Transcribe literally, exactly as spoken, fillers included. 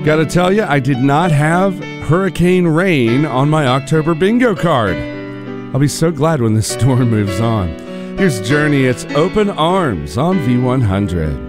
Gotta tell you, I did not have Hurricane Rain on my October bingo card. I'll be so glad when this storm moves on. Here's Journey. It's Open Arms on V one hundred.